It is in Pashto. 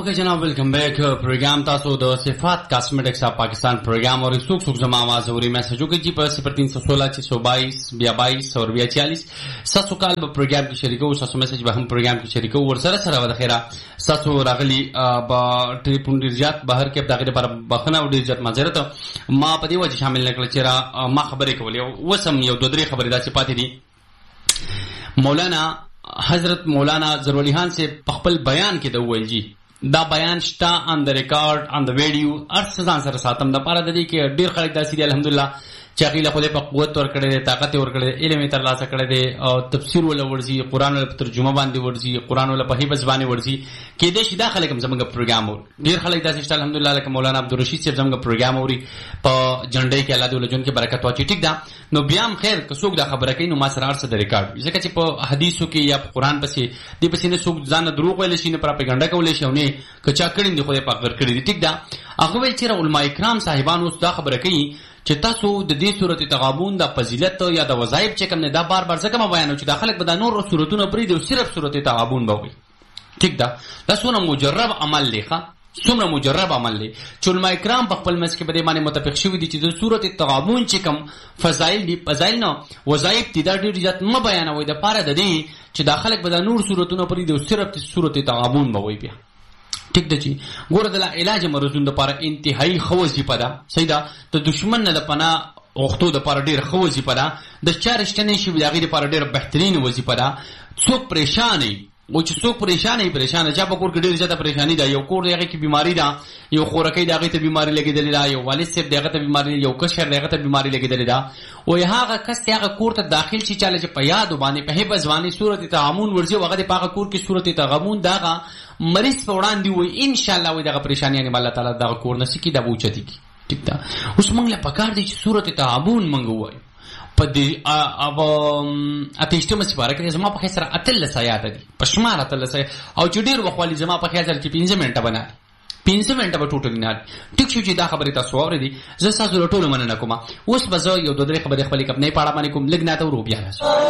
ओके जनाब, welcome back. Programme तासो द सिफात cosmetics of Pakistan प्रोग्राम और सुख सुख जमा आवाज और मैसेजों के जी पर 0316 622 22 और 42 सासो काल प्रोग्राम की शरीको सासो मैसेज हम प्रोग्राम की शरीको और सर सर वखैरा सासो रागली बा ट्रिपुन रिजात बाहर के दाखिले पर बखना और रिजात माजरत मा पदी वजह शामिल नकल चेरा मा खबरें को बोले वसम यो दोदरी खबरें दा सिपाती थी मौलाना हजरत मौलाना जरूरी खान से पखपल बयान के दौल जी दा बयान स्टा on the record on the video अर्सजान सर सातम द पारा ददी के ډیر خلک دا سری الحمدلله چاقیله خو په قوت ور کړی طاقت ور کړی علم تر لاسه کړی دی او تفسیر ول ورزي قران ول ترجمه باندې ورزي قران ول په هیبه زبانه ورزي کې دې شي داخله کوم زمونږ پروګرام ور ډیر خلک دا سره الحمدلله لکه مولانا عبدالرشید صاحب زمونږ پروګرام وري په جنډې کې الله دې ولجن کې برکت واچي ټیک دا نو بیا هم خیر که څوک دا خبره کوي نو ما سره ارسه د ریکارډ ځکه چې په حدیثو کې یا قران پسې دې پسې نه څوک ځان دروغ ویل شي نه پروپاګاندا کول شي نه کچا کړي دی خو په غیر کړی ټیک دا هغه ویل چې علماء کرام صاحبانو دا خبره کوي چې تاسو د دې سورته تغابن د فضیلت یا د وظایف چې کوم نه دا بار بار ځکه ما بیانو چې داخله به د نور سورتونو پرې دی صرف سورته تغابن به وي ټیک دا تاسو نو مجرب عمل لیکه څومره مجرب عمل دی چې علماء کرام په خپل مسکه په دې باندې متفق شوي دي چې د سورته تغابن چې کوم فضایل دي فضایل نو وظایف دي د ډیر ځات م بیانوي د پاره د دې چې داخله به د نور سورتونو پرې دی صرف سورته تغابن به وي بیا ٹھیک ده چی ګوره د علاج مرزون د لپاره انتهایی خوځي پدا سیدا د دشمن نه د پنا اوختو د لپاره ډیر خوځي پدا د چارشتنې شی د غیر لپاره ډیر بهترین وظیفه ده څوک پریشان او چې څوک پریشان چې په کور کې ډیر زیاته پریشانی ده یو کور دغه کې بیماری ده یو خورکې دغه ته بیماری لګیدلې ده یو والد صاحب دغه ته بیماری یو کشر دغه ته بیماری لګیدلې ده او هغه کس هغه کور ته داخل شي چاله چې په یاد باندې په هبه ځواني سورته تعامون ورځي هغه د پاغه کور کې سورته تعامون دغه مریض په وړاندې وي ان شاء الله وي دغه پریشانی یعنی الله تعالی دغه کور نسی کی د بوچتی کی ٹھیک ده اوس موږ له پکار دي چې سورته تعامون موږ وایو په دې او اتهشتمه سپاره کې زما په خسر اتل سیاده دي پښمار اتل سي او چې ډیر وخوالي زما په خیال چې 15 منټه بنا 15 منټه به ټوټل نه ټیک شو چې دا خبره تاسو اورئ زه تاسو ټول مننه کوم اوس به زه یو دوه خبرې خپلې کپ نه پاړه باندې کوم لګناته ورو بیا